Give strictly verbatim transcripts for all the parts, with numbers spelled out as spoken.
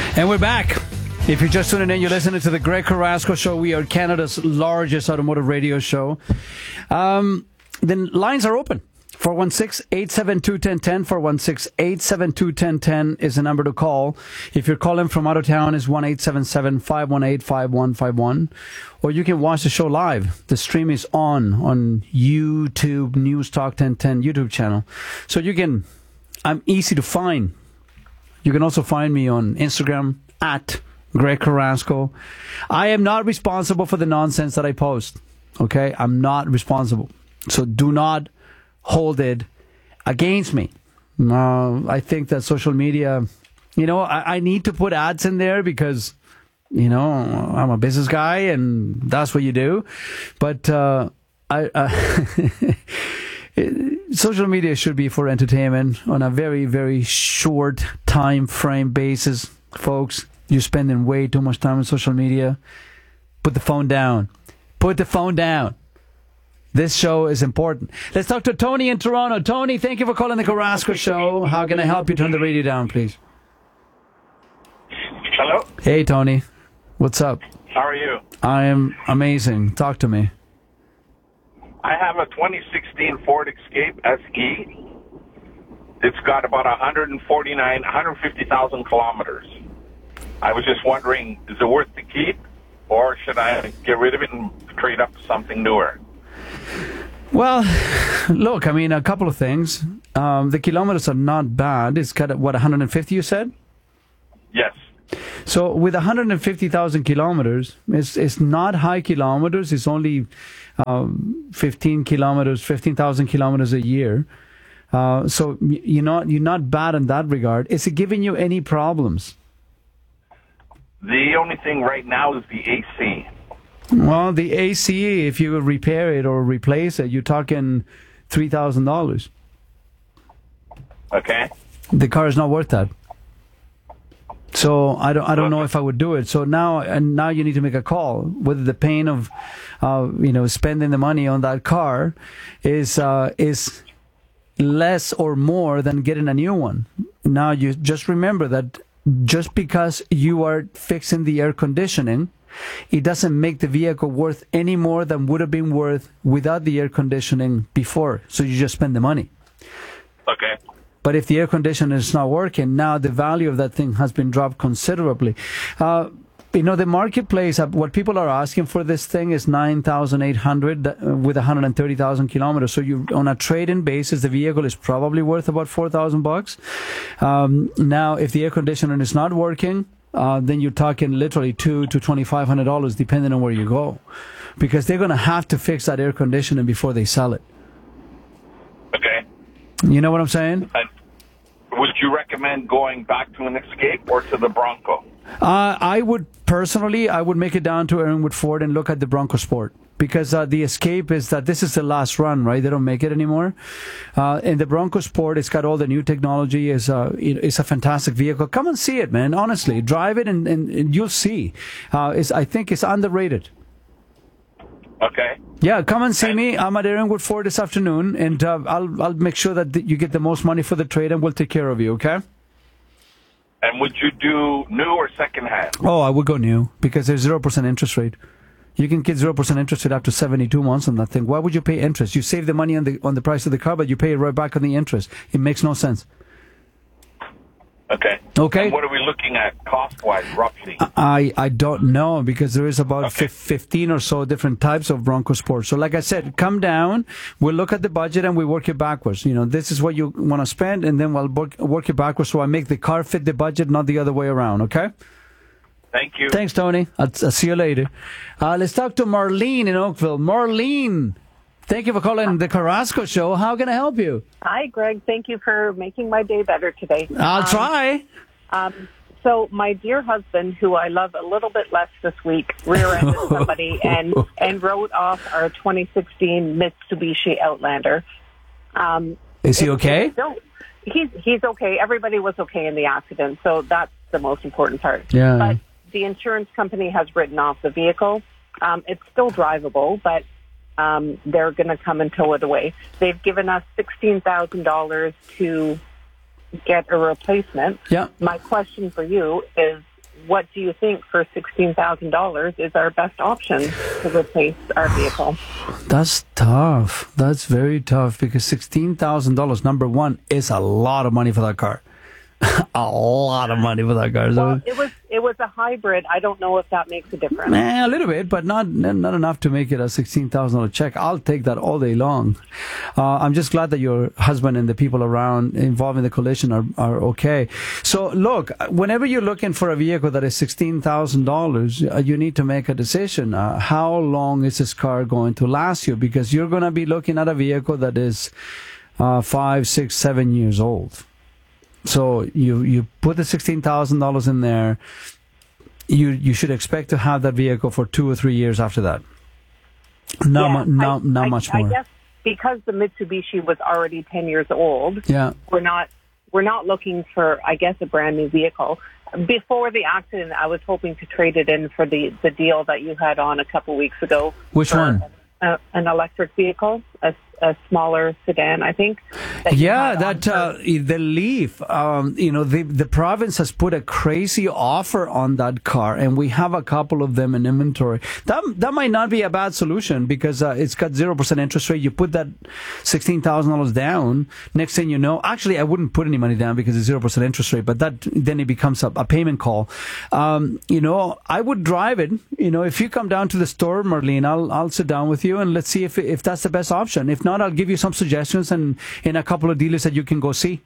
And we're back. If you're just tuning in, you're listening to the Greg Carrasco Show. We are Canada's largest automotive radio show. Um, the lines are open. four one six, eight seven two, one zero one zero. four one six, eight seven two, one zero one zero is the number to call. If you're calling from out of town, it's one eight seven seven, five one eight, five one five one. Or you can watch the show live. The stream is on on YouTube, News Talk ten ten YouTube channel. So you can, I'm easy to find. You can also find me on Instagram at Greg Carrasco. I am not responsible for the nonsense that I post. Okay? I'm not responsible. So do not hold it against me. Uh, I think that social media, you know, I, I need to put ads in there because, you know, I'm a business guy and that's what you do. But uh, I... Uh, social media should be for entertainment on a very, very short time frame basis. Folks, you're spending way too much time on social media. Put the phone down. Put the phone down. This show is important. Let's talk to Tony in Toronto. Tony, thank you for calling the Carrasco Show. How can I help you? Turn the radio down, please. Hello? Hey, Tony. What's up? How are you? I am amazing. Talk to me. I have a twenty sixteen Ford Escape S E. It's got about one forty-nine, one fifty thousand kilometers. I was just wondering, is it worth the keep, or should I get rid of it and trade up to something newer? Well, look, I mean, a couple of things. Um, the kilometers are not bad. It's got, what, one hundred fifty, you said? Yes. So with one hundred fifty thousand kilometers, it's it's not high kilometers. It's only um, fifteen kilometers, fifteen thousand kilometers a year. Uh, so you're not you're not bad in that regard. Is it giving you any problems? The only thing right now is the A C. Well, the A C, if you repair it or replace it, you're talking three thousand dollars. Okay. The car is not worth that. So I don't I don't know if I would do it. So now and now you need to make a call whether the pain of uh, you know spending the money on that car is uh, is less or more than getting a new one. Now you just remember that just because you are fixing the air conditioning, it doesn't make the vehicle worth any more than would have been worth without the air conditioning before. So you just spend the money. Okay. But if the air conditioner is not working, now the value of that thing has been dropped considerably. Uh, you know, the marketplace, uh, what people are asking for this thing is nine thousand eight hundred dollars uh, with one hundred thirty thousand kilometers. So you, on a trade-in basis, the vehicle is probably worth about four thousand bucks. Um, now, if the air conditioner is not working, uh, then you're talking literally two to twenty-five hundred dollars, depending on where you go, because they're going to have to fix that air conditioning before they sell it. Okay. You know what I'm saying? And would you recommend going back to an Escape or to the Bronco? Uh, I would personally, I would make it down to Aaronwood Ford and look at the Bronco Sport, because uh, the Escape is that this is the last run, right? They don't make it anymore. Uh, and the Bronco Sport, it's got all the new technology. Is uh, it, it's a fantastic vehicle. Come and see it, man. Honestly, drive it and, and, and you'll see. Uh, it's, I think it's underrated. Okay. Yeah, come and see me. I'm at Aaronwood Ford this afternoon, and uh, I'll I'll make sure that you get the most money for the trade, and we'll take care of you. Okay. And would you do new or secondhand? Oh, I would go new because there's zero percent interest rate. You can get zero percent interest rate up to seventy-two months on that thing. Why would you pay interest? You save the money on the on the price of the car, but you pay it right back on the interest. It makes no sense. Okay. Okay. And what are we looking at cost-wise, roughly? I, I don't know, because there is about Okay. fifteen or so different types of Bronco Sport. So like I said, come down, we'll look at the budget and we work it backwards. You know, this is what you want to spend, and then we'll work, work it backwards so I make the car fit the budget, not the other way around, okay? Thank you. Thanks, Tony. I'll, I'll see you later. Uh, let's talk to Marlene in Oakville. Marlene, thank you for calling the Carrasco Show. How can I help you? Hi, Greg. Thank you for making my day better today. I'll Um, try. Um, so my dear husband, who I love a little bit less this week, rear-ended somebody and, and wrote off our twenty sixteen Mitsubishi Outlander. Um, Is he it- okay? No, he's, he's okay. Everybody was okay in the accident, so that's the most important part. Yeah. But the insurance company has written off the vehicle. Um, it's still drivable, but um, they're going to come and tow it away. They've given us sixteen thousand dollars to get a replacement. Yeah. My question for you is, what do you think for sixteen thousand dollars is our best option to replace our vehicle? That's tough. That's very tough because sixteen thousand dollars, number one, is a lot of money for that car. A lot of money for that car. So, well, it was it was a hybrid. I don't know if that makes a difference. eh, a little bit, but not not enough to make it a sixteen thousand dollars check. I'll take that all day long. Uh, I'm just glad that your husband and the people around involved in the collision are, are okay. So, look, whenever you're looking for a vehicle that is sixteen thousand dollars, uh, you need to make a decision. Uh, how long is this car going to last you? Because you're going to be looking at a vehicle that is uh, five, six, seven years old. So you, you put the sixteen thousand dollars in there, you you should expect to have that vehicle for two or three years after that. Not, yeah, mu- not, I, not I, much more. I guess because the Mitsubishi was already ten years old, yeah. we're not we're not looking for, I guess, a brand new vehicle. Before the accident, I was hoping to trade it in for the, the deal that you had on a couple weeks ago. Which one? A, an electric vehicle, a, a smaller sedan, I think. That yeah, that uh, the Leaf. Um, you know, the the province has put a crazy offer on that car, and we have a couple of them in inventory. That that might not be a bad solution because uh, it's got zero percent interest rate. You put that sixteen thousand dollars down. Next thing you know, actually, I wouldn't put any money down because it's zero percent interest rate. But that then it becomes a, a payment call. Um, you know, I would drive it. You know, if you come down to the store, Marlene, I'll I'll sit down with you and let's see if if that's the best option. If not, I'll give you some suggestions and in a couple of dealers that you can go see.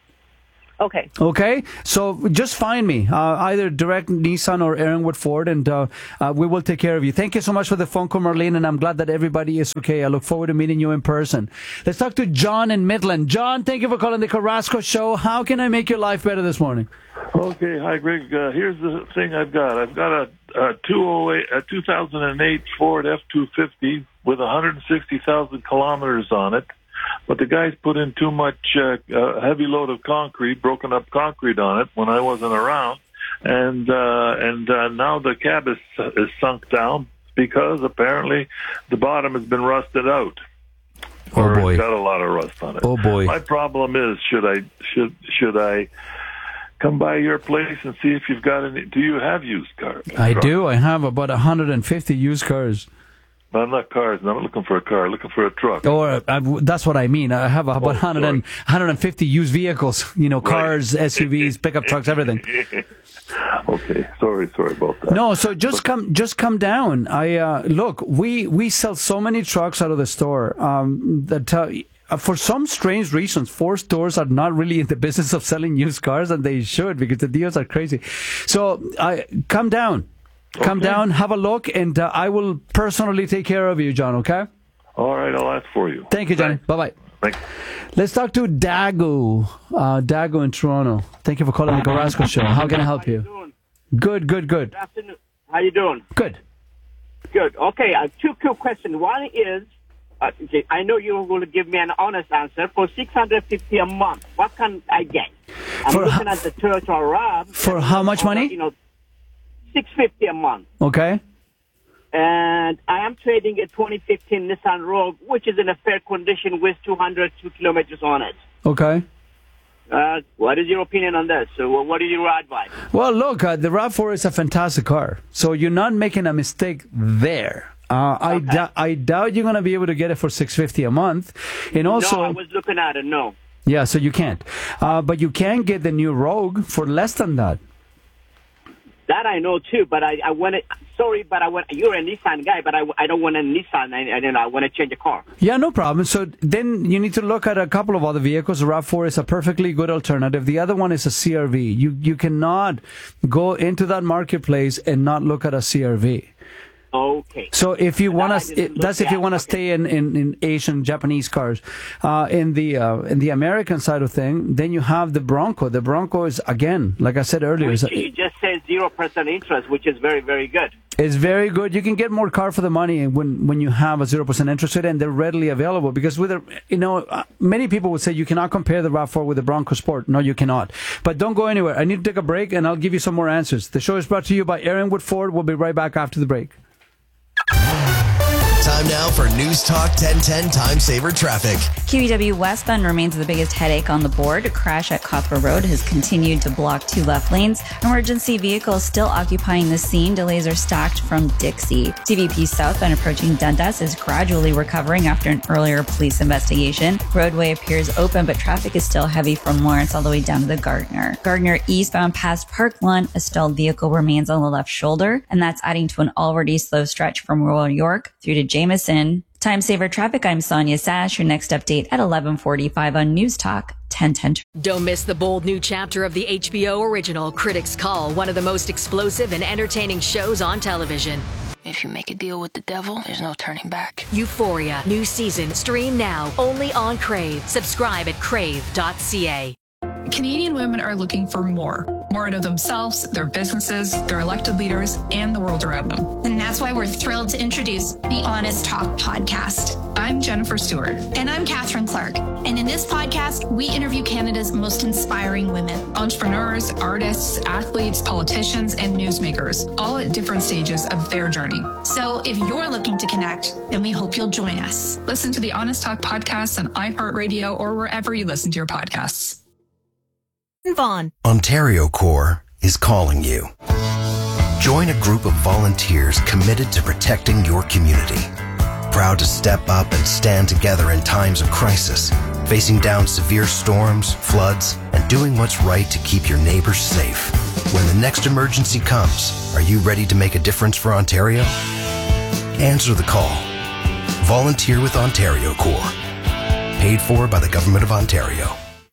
Okay. Okay. So just find me, uh, either direct Nissan or Aaronwood Ford, and uh, uh, we will take care of you. Thank you so much for the phone call, Marlene, and I'm glad that everybody is okay. I look forward to meeting you in person. Let's talk to John in Midland. John, thank you for calling the Carrasco Show. How can I make your life better this morning? Okay. Hi, Greg. Uh, here's the thing I've got. I've got a, a two oh eight, a two thousand eight Ford F two fifty with one hundred sixty thousand kilometers on it. But the guys put in too much uh, uh, heavy load of concrete, broken up concrete on it when I wasn't around, and uh, and uh, now the cab is is sunk down because apparently the bottom has been rusted out. Oh or boy, it's got a lot of rust on it. Oh boy. My problem is should I should should I come by your place and see if you've got any? Do you have used cars? I do. I have about one hundred fifty used cars. No, I'm not cars. I'm not looking for a car. I'm looking for a truck. Or uh, that's what I mean. I have about Oh, one hundred and, one hundred fifty used vehicles. You know, cars, Right. S U Vs, pickup trucks, everything. Okay, sorry, sorry about that. No, so just come, just come down. I uh, look. We we sell so many trucks out of the store um, that. Uh, For some strange reasons, Ford stores are not really in the business of selling used cars, and they should because the deals are crazy. So, uh, come down. Come Okay. down, have a look, and uh, I will personally take care of you, John, okay? All right, I'll ask for you. Thank you, Johnny. Bye-bye. Thanks. Let's talk to Dago. Uh, Dago in Toronto. Thank you for calling the Carrasco Show. How can I help How you you? doing? Good, good, good. Good afternoon. How you doing? Good. Good. Okay, uh, two quick questions. One is, uh, okay, I know you're going to give me an honest answer. For six hundred fifty a month, what can I get? I'm For looking ho- at the Toyota RAV. For how much money? You know, six fifty a month. Okay. And I am trading a twenty fifteen Nissan Rogue, which is in a fair condition with two hundred two kilometers on it. Okay. Uh, what is your opinion on that? So what what is your advice? Well, look, uh, the RAV four is a fantastic car. So you're not making a mistake there. Uh, I, Okay. dou- I doubt you're going to be able to get it for six hundred fifty a month. And also, no, I was looking at it, no. yeah, so you can't. Uh, but you can get the new Rogue for less than that. That I know too, but I, I want to. Sorry, but I want. You're a Nissan guy, but I, I don't want a Nissan. I, I, you know, I want to change a car. Yeah, no problem. So then you need to look at a couple of other vehicles. The RAV four is a perfectly good alternative. The other one is a C R V. You you cannot go into that marketplace and not look at a C R V. Okay. So if you That want I to, didn't look that's if you at. want to Okay. stay in, in, in Asian, Japanese cars. Uh, in the uh, in the American side of thing, then you have the Bronco. The Bronco is, again, like I said earlier, is, Which you just said zero percent interest, which is very very good. is very good. You can get more car for the money when, when you have a zero percent interest rate, and they're readily available. Because with a, you know, uh, many people would say you cannot compare the RAV four with the Bronco Sport. No, you cannot. But don't go anywhere. I need to take a break, and I'll give you some more answers. The show is brought to you by Aaronwood Ford. We'll be right back after the break. Time now for News Talk ten ten Time Saver Traffic. Q E W westbound remains the biggest headache on the board. A crash at Copper Road has continued to block two left lanes. Emergency vehicles still occupying the scene. Delays are stacked from Dixie. T V P southbound approaching Dundas is gradually recovering after an earlier police investigation. Roadway appears open, but traffic is still heavy from Lawrence all the way down to the Gardner. Gardner eastbound past Park Lawn, a stalled vehicle remains on the left shoulder, and that's adding to an already slow stretch from Royal York through to Jameson. Time Saver Traffic, I'm Sonia Sash. Your next update at eleven forty-five on News Talk ten ten. Don't miss the bold new chapter of the H B O original Critics' Call, one of the most explosive and entertaining shows on television. If you make a deal with the devil, there's no turning back. Euphoria, new season, stream now, only on Crave. Subscribe at crave dot c a. Canadian women are looking for more. More out of themselves, their businesses, their elected leaders, and the world around them. And that's why we're thrilled to introduce the Honest Talk podcast. I'm Jennifer Stewart. And I'm Catherine Clark. And in this podcast, we interview Canada's most inspiring women. Entrepreneurs, artists, athletes, politicians, and newsmakers, all at different stages of their journey. So if you're looking to connect, then we hope you'll join us. Listen to the Honest Talk podcast on iHeartRadio or wherever you listen to your podcasts. Vaughn. Ontario Corps is calling you. Join a group of volunteers committed to protecting your community. Proud to step up and stand together in times of crisis, facing down severe storms, floods, and doing what's right to keep your neighbors safe. When the next emergency comes, are you ready to make a difference for Ontario? Answer the call. Volunteer with Ontario Corps. Paid for by the Government of Ontario.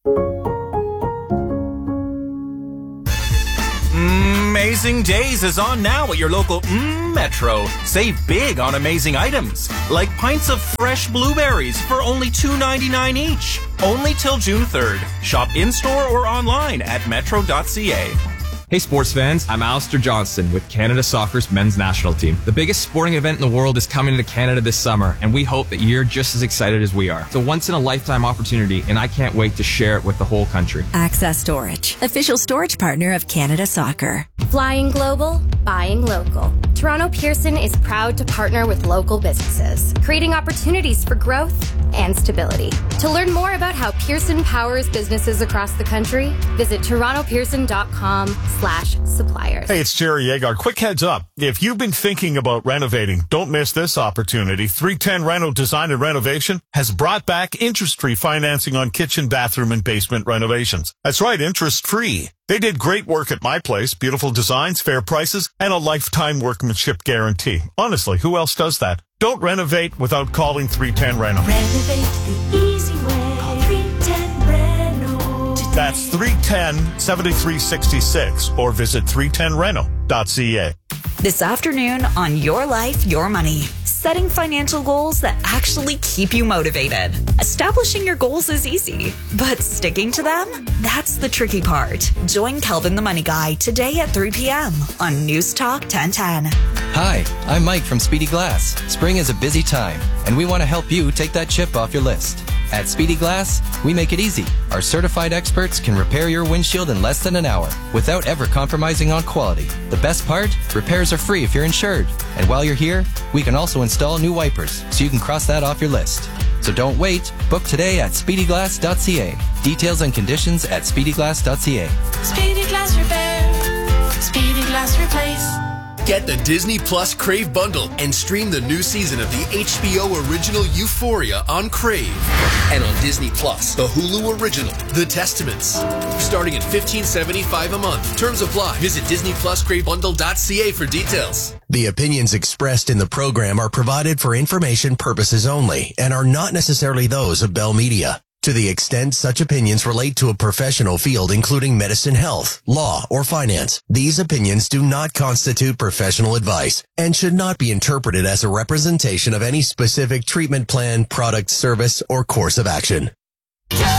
Amazing Days is on now at your local mm, Metro. Save big on amazing items, like pints of fresh blueberries for only two ninety-nine each. Only till June third. Shop in-store or online at metro dot c a. Hey sports fans, I'm Alistair Johnston with Canada Soccer's men's national team. The biggest sporting event in the world is coming to Canada this summer, and we hope that you're just as excited as we are. It's a once-in-a-lifetime opportunity, and I can't wait to share it with the whole country. Access Storage, official storage partner of Canada Soccer. Flying global, buying local. Toronto Pearson is proud to partner with local businesses, creating opportunities for growth and stability. To learn more about how Pearson powers businesses across the country, visit toronto pearson dot com slash suppliers. Hey, it's Jerry Yegar. Quick heads up. If you've been thinking about renovating, don't miss this opportunity. three ten Reno Design and Renovation has brought back interest-free financing on kitchen, bathroom, and basement renovations. That's right, interest-free. They did great work at my place. Beautiful designs, fair prices, and a lifetime workmanship guarantee. Honestly, who else does that? Don't renovate without calling three ten Reno. Renovate the easy way. Call three ten Reno. That's three ten, seven three six six or visit three ten reno dot c a. This afternoon on Your Life, Your Money. Setting financial goals that actually keep you motivated. Establishing your goals is easy, but sticking to them? That's the tricky part. Join Kelvin the Money Guy today at three p.m. on News Talk ten ten. Hi, I'm Mike from Speedy Glass. Spring is a busy time, and we want to help you take that chip off your list. At Speedy Glass, we make it easy. Our certified experts can repair your windshield in less than an hour without ever compromising on quality. The best part? Repairs are free if you're insured. And while you're here, we can also install new wipers so you can cross that off your list. So don't wait. Book today at speedy glass dot c a. Details and conditions at speedy glass dot c a. Speedy Glass Repair. Speedy Glass Replace. Get the Disney Plus Crave bundle and stream the new season of the H B O original Euphoria on Crave. And on Disney Plus, the Hulu original, The Testaments. Starting at fifteen seventy-five a month. Terms apply. Visit disney plus crave bundle dot c a for details. The opinions expressed in the program are provided for information purposes only and are not necessarily those of Bell Media. To the extent such opinions relate to a professional field including medicine, health, law, or finance, these opinions do not constitute professional advice and should not be interpreted as a representation of any specific treatment plan, product, service, or course of action.